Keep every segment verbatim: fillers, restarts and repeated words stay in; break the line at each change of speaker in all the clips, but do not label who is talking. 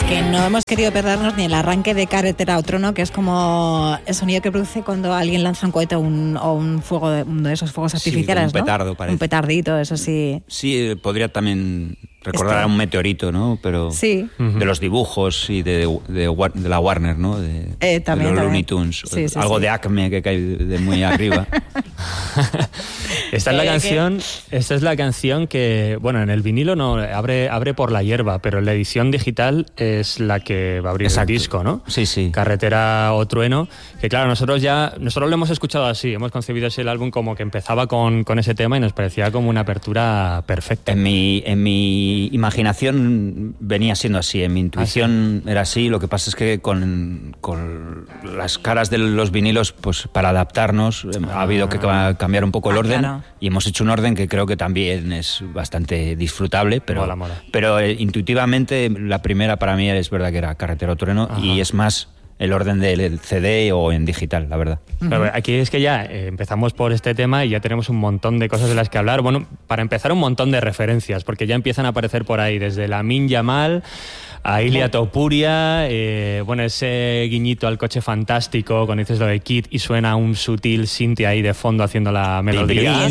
Que no hemos querido perdernos ni el arranque de Carretera a Trono, que es como el sonido que produce cuando alguien lanza un cohete o un, o un fuego de, uno de esos fuegos artificiales,
sí, un petardo,
¿no?
parece.
Un petardito, eso sí.
Sí, podría también recordar este... a un meteorito, ¿no? Pero
sí.
de los dibujos y de, de, de, de la Warner, ¿no? De,
eh, también,
de los
también.
Looney Tunes.
Sí, sí,
algo
sí.
de Acme que cae de muy arriba.
Esta es la
Eh,
canción,
que...
esta es la canción que, bueno, en el vinilo no abre, abre por la hierba, pero en la edición digital es la que va a abrir
Exacto.
el disco, ¿no?
Sí, sí.
Carretera o Trueno, que claro, nosotros ya, nosotros lo hemos escuchado así, hemos concebido ese álbum como que empezaba con, con ese tema y nos parecía como una apertura perfecta.
En mi, en mi imaginación venía siendo así, en mi intuición ¿Ah, sí? era así, lo que pasa es que con, con las caras de los vinilos, pues para adaptarnos ah. ha habido que cambiar un poco el
ah,
orden
claro.
y hemos hecho un orden que creo que también es bastante disfrutable, pero,
mola, mola.
pero eh, intuitivamente la primera para mí es verdad que era Carretera o Trueno. Ajá. Y es más el orden del C D o en digital, la verdad.
Pero aquí es que ya eh, empezamos por este tema y ya tenemos un montón de cosas de las que hablar. Bueno, para empezar, un montón de referencias, porque ya empiezan a aparecer por ahí, desde Lamin Yamal a Ilia Topuria, eh, bueno, ese guiñito al Coche Fantástico, cuando dices lo de Kid y suena un sutil synth ahí de fondo haciendo la melodía.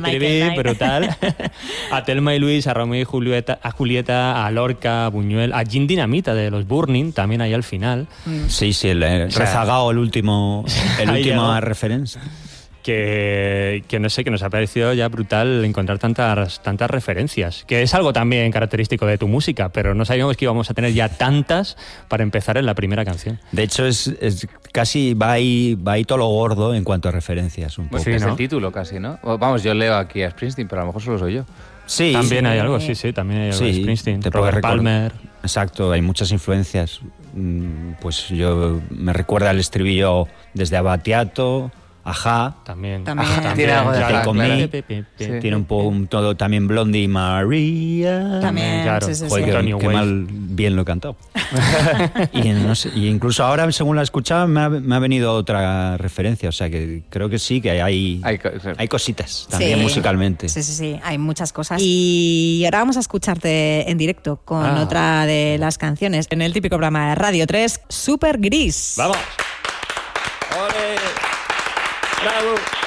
Brutal. A Thelma y Luis, a Romeo y Julieta, a Julieta, a Lorca, a Buñuel, a Gin Dinamita de los Burning, también ahí al final.
Sí, sí, el, el rezagado, el último, el último referencia.
Que, que no sé, que nos ha parecido ya brutal encontrar tantas, tantas referencias, que es algo también característico de tu música, pero no sabíamos que íbamos a tener ya tantas para empezar en la primera canción.
De hecho, es, es casi va ahí, va ahí todo lo gordo en cuanto a referencias. Un
pues
poco.
Sí, es
¿no?
el título casi, ¿no? Vamos, yo leo aquí a Springsteen, pero a lo mejor solo soy yo.
Sí,
también
sí,
hay algo, sí, sí, también hay algo
sí,
de Springsteen,
te
Robert
recordar.
Palmer.
Exacto, hay muchas influencias. Pues yo me recuerda el estribillo desde Abatiato, Ajá,
también,
también.
Ajá, también.
Tiene algo de
Take On
claro.
Me, sí. Tiene un poco un todo también Blondie y María.
También,
claro.
sí, sí,
Joder,
sí.
qué, qué mal bien lo he cantado. y, no sé, y incluso ahora, según la escuchaba, me ha, me ha venido otra referencia. O sea que creo que sí, que hay, hay, hay cositas también
sí.
musicalmente.
Sí, sí, sí, hay muchas cosas. Y ahora vamos a escucharte en directo con ah. otra de las canciones en el típico programa de Radio tres, Super Gris.
¡Vamos! ¡Ole! ¡Bravo!